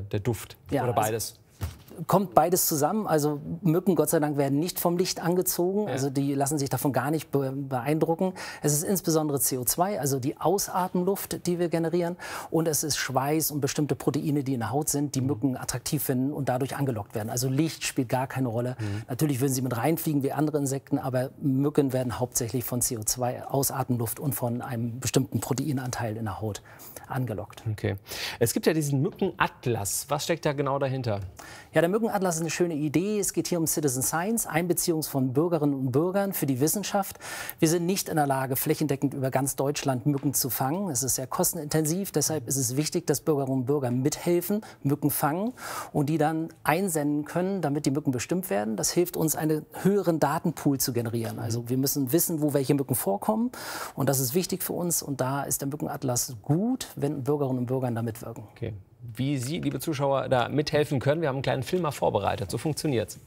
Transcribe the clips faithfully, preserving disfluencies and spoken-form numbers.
der Duft Ja, oder beides? Also kommt beides zusammen. Also Mücken, Gott sei Dank, werden nicht vom Licht angezogen. Ja. Also die lassen sich davon gar nicht beeindrucken. Es ist insbesondere C O zwei, also die Ausatemluft, die wir generieren. Und es ist Schweiß und bestimmte Proteine, die in der Haut sind, die Mücken attraktiv finden und dadurch angelockt werden. Also Licht spielt gar keine Rolle. Mhm. Natürlich würden sie mit reinfliegen wie andere Insekten, aber Mücken werden hauptsächlich von C O zwei, Ausatemluft und von einem bestimmten Proteinanteil in der Haut angelockt. Okay. Es gibt ja diesen Mückenatlas. Was steckt da genau dahinter? Ja, der Mückenatlas ist eine schöne Idee. Es geht hier um Citizen Science, Einbeziehung von Bürgerinnen und Bürgern für die Wissenschaft. Wir sind nicht in der Lage, flächendeckend über ganz Deutschland Mücken zu fangen. Es ist sehr kostenintensiv. Deshalb ist es wichtig, dass Bürgerinnen und Bürger mithelfen, Mücken fangen und die dann einsenden können, damit die Mücken bestimmt werden. Das hilft uns, einen höheren Datenpool zu generieren. Also wir müssen wissen, wo welche Mücken vorkommen. Und das ist wichtig für uns. Und da ist der Mückenatlas gut, wenn Bürgerinnen und Bürger da mitwirken. Okay. Wie Sie, liebe Zuschauer, da mithelfen können, wir haben einen kleinen Film mal vorbereitet. So funktioniert's.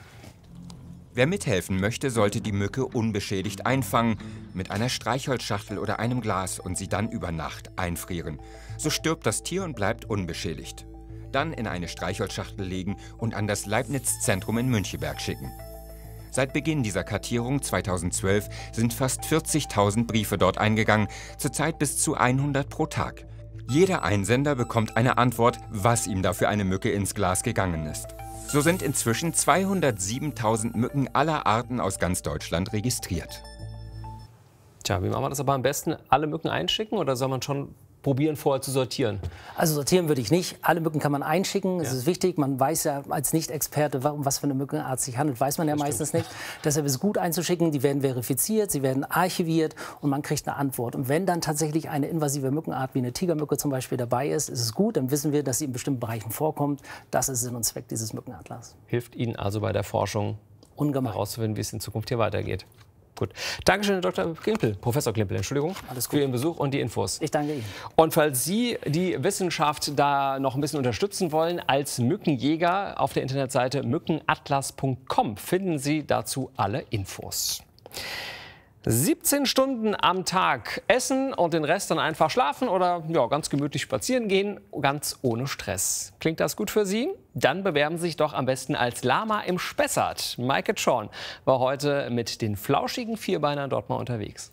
Wer mithelfen möchte, sollte die Mücke unbeschädigt einfangen, mit einer Streichholzschachtel oder einem Glas und sie dann über Nacht einfrieren. So stirbt das Tier und bleibt unbeschädigt. Dann in eine Streichholzschachtel legen und an das Leibniz-Zentrum in Müncheberg schicken. Seit Beginn dieser Kartierung zweitausendzwölf sind fast vierzigtausend Briefe dort eingegangen, zurzeit bis zu hundert pro Tag. Jeder Einsender bekommt eine Antwort, was ihm da für eine Mücke ins Glas gegangen ist. So sind inzwischen zweihundertsiebentausend Mücken aller Arten aus ganz Deutschland registriert. Tja, wie machen wir das aber am besten? Alle Mücken einschicken oder soll man schon probieren, vorher zu sortieren? Also sortieren würde ich nicht. Alle Mücken kann man einschicken. Es Ja. ist wichtig. Man weiß ja als Nicht-Experte, um was für eine Mückenart es sich handelt, weiß man ja Das meistens stimmt. nicht. Deshalb ist es gut einzuschicken. Die werden verifiziert, sie werden archiviert und man kriegt eine Antwort. Und wenn dann tatsächlich eine invasive Mückenart wie eine Tigermücke zum Beispiel dabei ist, ist es gut. Dann wissen wir, dass sie in bestimmten Bereichen vorkommt. Das ist Sinn und Zweck dieses Mückenatlas. Hilft Ihnen also bei der Forschung Ungemein. herauszufinden, wie es in Zukunft hier weitergeht. Gut. Dankeschön, Herr Doktor Klimpel, Professor Klimpel, Entschuldigung, Alles gut. für Ihren Besuch und die Infos. Ich danke Ihnen. Und falls Sie die Wissenschaft da noch ein bisschen unterstützen wollen, als Mückenjäger auf der Internetseite mückenatlas punkt com finden Sie dazu alle Infos. siebzehn Stunden am Tag essen und den Rest dann einfach schlafen oder ja, ganz gemütlich spazieren gehen, ganz ohne Stress. Klingt das gut für Sie? Dann bewerben Sie sich doch am besten als Lama im Spessart. Maike Schorn war heute mit den flauschigen Vierbeinern dort mal unterwegs.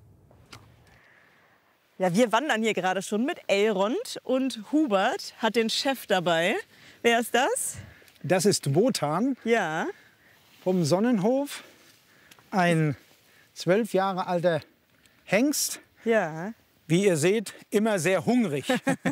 Ja, wir wandern hier gerade schon mit Elrond und Hubert hat den Chef dabei. Wer ist das? Das ist Wotan Ja. vom Sonnenhof, ein zwölf Jahre alter Hengst. Ja. Wie ihr seht, immer sehr hungrig.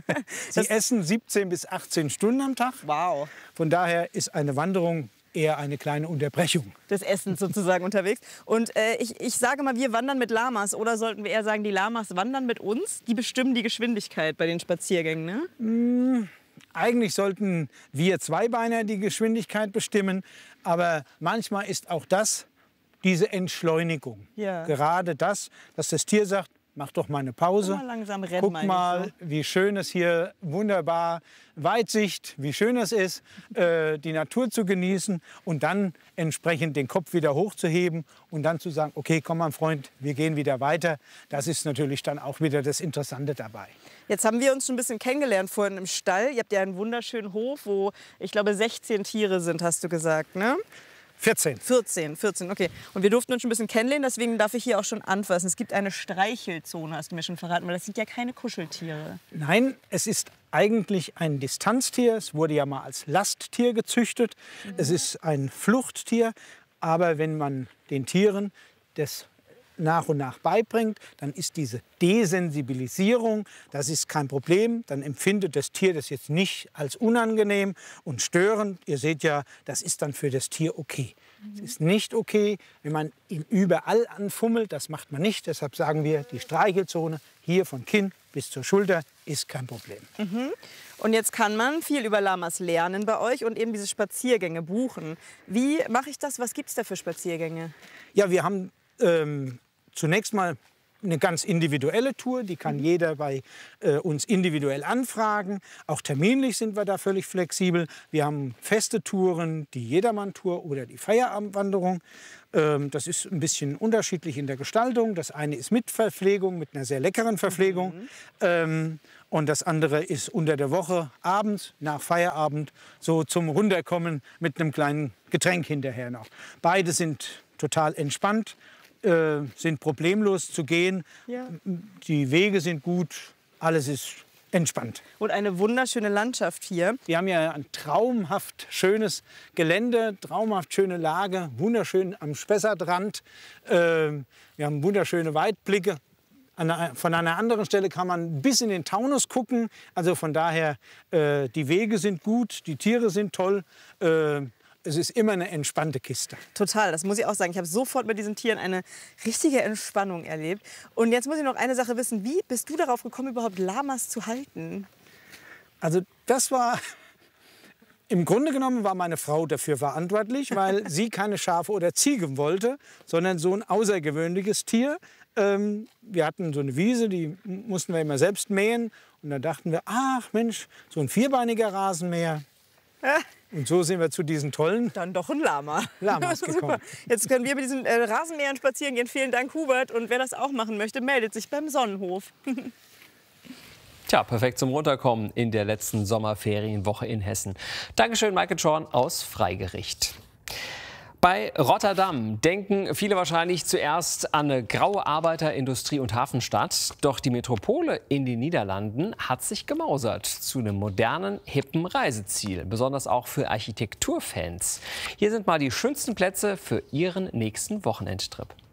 Sie essen siebzehn bis achtzehn Stunden am Tag. Wow. Von daher ist eine Wanderung eher eine kleine Unterbrechung. Des Essens sozusagen unterwegs. Und äh, ich, ich sage mal, wir wandern mit Lamas. Oder sollten wir eher sagen, die Lamas wandern mit uns? Die bestimmen die Geschwindigkeit bei den Spaziergängen, ne? Mmh, eigentlich sollten wir Zweibeiner die Geschwindigkeit bestimmen. Aber manchmal ist auch das diese Entschleunigung. Ja. Gerade das, dass das Tier sagt, mach doch mal eine Pause. Mal langsam rennen, Guck meine ich mal, so. wie schön es hier, wunderbar, Weitsicht, wie schön es ist, äh, die Natur zu genießen und dann entsprechend den Kopf wieder hochzuheben und dann zu sagen, okay, komm mein Freund, wir gehen wieder weiter. Das ist natürlich dann auch wieder das Interessante dabei. Jetzt haben wir uns schon ein bisschen kennengelernt vorhin im Stall. Ihr habt ja einen wunderschönen Hof, wo ich glaube sechzehn Tiere sind, hast du gesagt, ne? vierzehn. vierzehn, vierzehn, okay. Und wir durften uns schon ein bisschen kennenlernen, deswegen darf ich hier auch schon anfassen. Es gibt eine Streichelzone, hast du mir schon verraten, weil das sind ja keine Kuscheltiere. Nein, es ist eigentlich ein Distanztier. Es wurde ja mal als Lasttier gezüchtet. Mhm. Es ist ein Fluchttier. Aber wenn man den Tieren das nach und nach beibringt, dann ist diese Desensibilisierung, das ist kein Problem. Dann empfindet das Tier das jetzt nicht als unangenehm und störend. Ihr seht ja, das ist dann für das Tier okay. Mhm. Es ist nicht okay, wenn man ihn überall anfummelt. Das macht man nicht. Deshalb sagen wir, die Streichelzone hier von Kinn bis zur Schulter ist kein Problem. Mhm. Und jetzt kann man viel über Lamas lernen bei euch und eben diese Spaziergänge buchen. Wie mache ich das? Was gibt es da für Spaziergänge? Ja, wir haben ähm, zunächst mal eine ganz individuelle Tour, die kann jeder bei äh, uns individuell anfragen. Auch terminlich sind wir da völlig flexibel. Wir haben feste Touren, die Jedermann-Tour oder die Feierabendwanderung. Ähm, das ist ein bisschen unterschiedlich in der Gestaltung. Das eine ist mit Verpflegung, mit einer sehr leckeren Verpflegung. Mhm. Ähm, Und das andere ist unter der Woche, abends, nach Feierabend, so zum Runterkommen mit einem kleinen Getränk hinterher noch. Beide sind total entspannt, äh, sind problemlos zu gehen. Ja. Die Wege sind gut, alles ist entspannt. Und eine wunderschöne Landschaft hier. Wir haben ja ein traumhaft schönes Gelände, traumhaft schöne Lage, wunderschön am Spessartrand. Äh, wir haben wunderschöne Weitblicke. An einer, von einer anderen Stelle kann man bis in den Taunus gucken. Also von daher, äh, die Wege sind gut, die Tiere sind toll. Äh, es ist immer eine entspannte Kiste. Total, das muss ich auch sagen. Ich habe sofort mit diesen Tieren eine richtige Entspannung erlebt. Und jetzt muss ich noch eine Sache wissen. Wie bist du darauf gekommen, überhaupt Lamas zu halten? Also das war, im Grunde genommen war meine Frau dafür verantwortlich, weil sie keine Schafe oder Ziegen wollte, sondern so ein außergewöhnliches Tier. Ähm, wir hatten so eine Wiese, die mussten wir immer selbst mähen. Und dann dachten wir, ach Mensch, so ein vierbeiniger Rasenmäher. Und so sind wir zu diesen tollen Dann doch ein Lama. Lamas gekommen. Jetzt können wir mit diesen äh, Rasenmähern spazieren gehen. Vielen Dank, Hubert. Und wer das auch machen möchte, meldet sich beim Sonnenhof. Tja, perfekt zum Runterkommen in der letzten Sommerferienwoche in Hessen. Dankeschön, Maike Schorn aus Freigericht. Bei Rotterdam denken viele wahrscheinlich zuerst an eine graue Arbeiter-, Industrie- und Hafenstadt. Doch die Metropole in den Niederlanden hat sich gemausert zu einem modernen, hippen Reiseziel. Besonders auch für Architekturfans. Hier sind mal die schönsten Plätze für Ihren nächsten Wochenendtrip.